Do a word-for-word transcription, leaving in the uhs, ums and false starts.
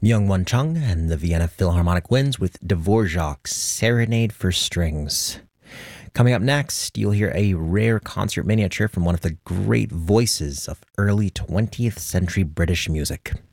Myung-Won Chung and the Vienna Philharmonic Winds with Dvorak's Serenade for Strings. Coming up next, you'll hear a rare concert miniature from one of the great voices of early twentieth century British music.